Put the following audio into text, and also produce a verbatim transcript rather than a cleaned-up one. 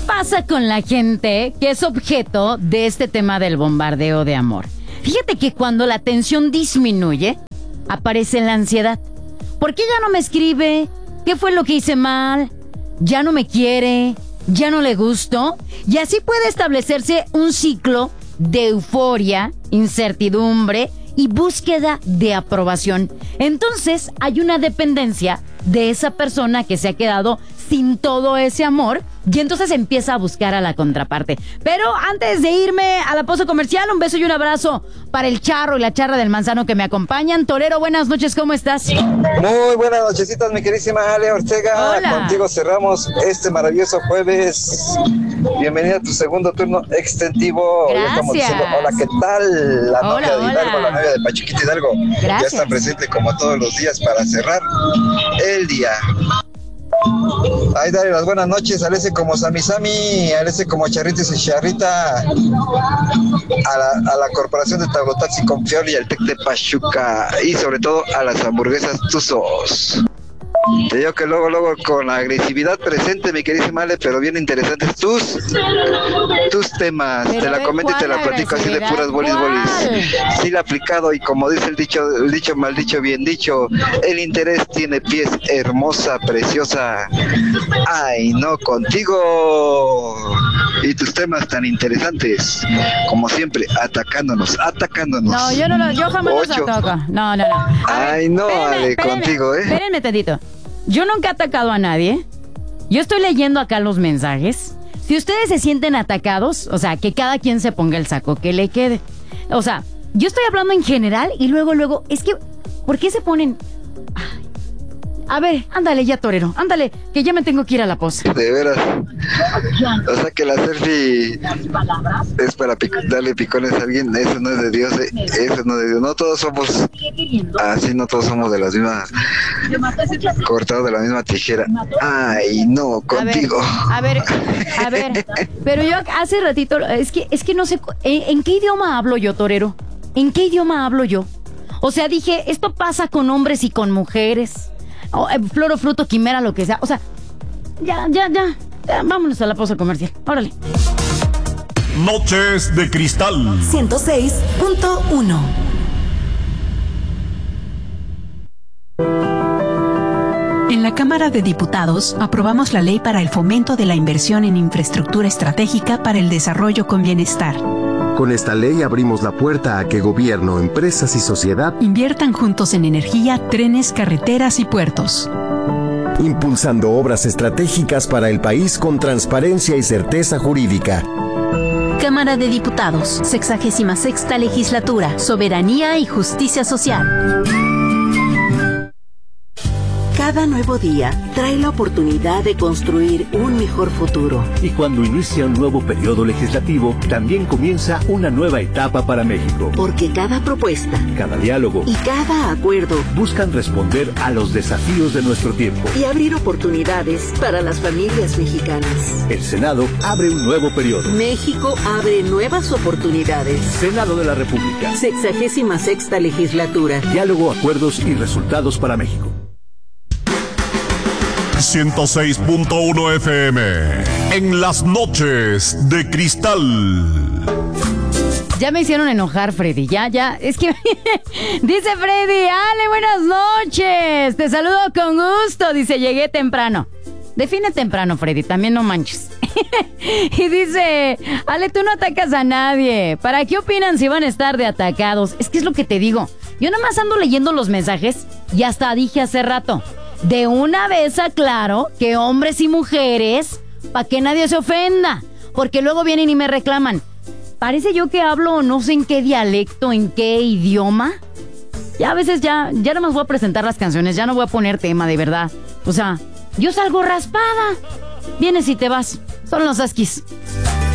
pasa con la gente que es objeto de este tema del bombardeo de amor? Fíjate que cuando la tensión disminuye, aparece la ansiedad. ¿Por qué ya no me escribe? ¿Qué fue lo que hice mal? ¿Ya no me quiere? ¿Ya no le gusto? Y así puede establecerse un ciclo de euforia, incertidumbre y búsqueda de aprobación. Entonces hay una dependencia de esa persona que se ha quedado sin todo ese amor y entonces empieza a buscar a la contraparte. Pero antes de irme a la pausa comercial, un beso y un abrazo para el Charro y la Charra del Manzano que me acompañan. Torero, buenas noches, ¿cómo estás? Muy buenas nochecitas, mi queridísima Ale Ortega. Hola. Contigo cerramos este maravilloso jueves. Bienvenida a tu segundo turno extensivo. Gracias. Ya estamos diciendo, hola, ¿qué tal? La Hola, novia de Hidalgo, hola. la novia de Pachuquita Hidalgo. Gracias. Ya está presente como todos los días para cerrar el día. Ay, dale las buenas noches, Alese como Sami Sami, Alese como Charrita y Charrita, a la, a la corporación de Tablotaxi con Fioli y al Tec de Pachuca, y sobre todo a las hamburguesas Tuzos. Te digo que luego, luego con la agresividad presente, mi queridísima Ale, pero bien interesantes tus, tus temas. Pero Te la a ver, comento y te la ¿cuál platico así de agresividad? puras bolis ¿Cuál? bolis. Sí la he aplicado y como dice el dicho, el dicho mal dicho, bien dicho, el interés tiene pies, hermosa, preciosa. Ay, no, contigo. Y tus temas tan interesantes, como siempre, atacándonos, atacándonos. No, yo no lo, yo jamás los Ocho. ataco. No, no, no. A ver, Ay, no, espérenme, Ale, espérenme, contigo, ¿eh? Espérenme tantito. Yo nunca he atacado a nadie. Yo estoy leyendo acá los mensajes. Si ustedes se sienten atacados, o sea, que cada quien se ponga el saco que le quede. O sea, yo estoy hablando en general y luego, luego, es que, ¿por qué se ponen? Ay. A ver, ándale ya, torero, ándale, que ya me tengo que ir a la pose. De veras. O sea que la selfie es para pic- darle picones a alguien. Eso no es de Dios, eh. Eso no es de Dios. No todos somos así, no todos somos de las mismas, cortados de la misma tijera. Ay, no, contigo. A ver, a ver, a ver. Pero yo hace ratito, es que, es que no sé, cu- ¿en, en qué idioma hablo yo, torero? ¿En qué idioma hablo yo? O sea, dije, esto pasa con hombres y con mujeres. O, eh, flor o fruto, quimera, lo que sea. O sea, ya, ya, ya, ya, vámonos a la pausa comercial. Órale. Noches de Cristal. ciento seis punto uno. En la Cámara de Diputados aprobamos la ley para el fomento de la inversión en infraestructura estratégica para el desarrollo con bienestar. Con esta ley abrimos la puerta a que gobierno, empresas y sociedad Inviertan juntos en energía, trenes, carreteras y puertos. impulsando obras estratégicas para el país con transparencia y certeza jurídica. Cámara de Diputados, sexagésima sexta legislatura, soberanía y justicia social. Cada nuevo día trae la oportunidad de construir un mejor futuro. Y cuando inicia un nuevo periodo legislativo, también comienza una nueva etapa para México. Porque cada propuesta, Cada diálogo y cada acuerdo buscan responder a los desafíos de nuestro tiempo. y abrir oportunidades para las familias mexicanas. El Senado abre un nuevo periodo. México abre nuevas oportunidades. Senado de la República. Sexagésima sexta legislatura. Diálogo, acuerdos y resultados para México. ciento seis punto uno F M. En las noches de Cristal. Ya me hicieron enojar, Freddy. Ya, ya. Es que dice Freddy, Ale, buenas noches. Te saludo con gusto. Dice, llegué temprano. Define temprano, Freddy. También no manches. Y dice, Ale, tú no atacas a nadie. ¿Para qué opinan si van a estar de atacados? Es que es lo que te digo. Yo nada más ando leyendo los mensajes y hasta dije hace rato. De una vez aclaro que hombres y mujeres, para que nadie se ofenda. Porque luego vienen y me reclaman. Parece yo que hablo no sé en qué dialecto, en qué idioma. Ya a veces ya, ya nada más voy a presentar las canciones, ya no voy a poner tema, de verdad. O sea, yo salgo raspada. Vienes y te vas. Son los Askis.